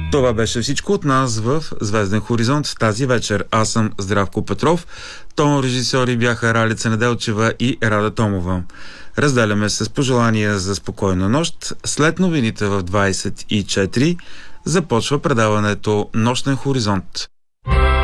Това беше всичко от нас в Звезден хоризонт тази вечер. Аз съм Здравко Петров. Тон режисьори бяха Ралица Неделчева и Рада Томова. Разделяме се с пожелания за спокойна нощ. След новините в 24 започва предаването Нощен хоризонт.